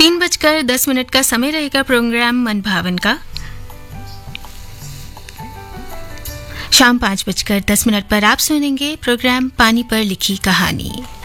3:10 का समय रहेगा प्रोग्राम मन भावन का। शाम 5:10 पर आप सुनेंगे प्रोग्राम पानी पर लिखी कहानी।